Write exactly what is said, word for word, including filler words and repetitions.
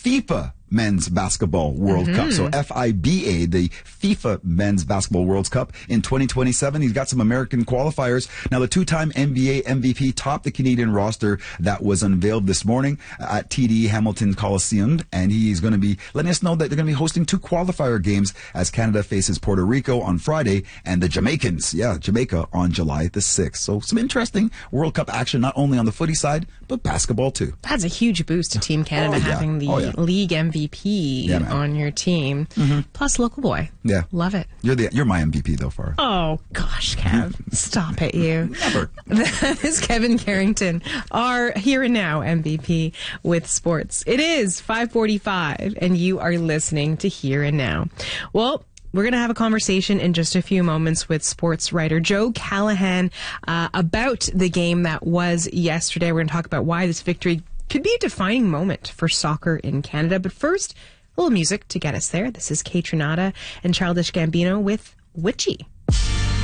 FIFA Men's Basketball World Mm-hmm. Cup. So F I B A, the FIFA Men's Basketball World Cup in twenty twenty-seven. He's got some American qualifiers. Now, the two-time N B A M V P topped the Canadian roster that was unveiled this morning at T D Hamilton Coliseum, and he's going to be letting us know that they're going to be hosting two qualifier games as Canada faces Puerto Rico on Friday and the Jamaicans, yeah, Jamaica, on July the sixth. So some interesting World Cup action, not only on the footy side, but basketball too. That's a huge boost to Team Canada, Oh, yeah. having the Oh, yeah. league M V P Yeah, man. on your team. Mm-hmm. Plus, local boy. Yeah. Love it. You're the you're my M V P though, Farah. Oh, gosh, Kev. Stop it, you. Never. That is Kevin Carrington, our Here and Now M V P with sports. It is five forty-five, and you are listening to Here and Now. Well, we're going to have a conversation in just a few moments with sports writer Joe Callahan uh, about the game that was yesterday. We're going to talk about why this victory could be a defining moment for soccer in Canada. But first, a little music to get us there. This is Kate Renata and Childish Gambino with Witchy.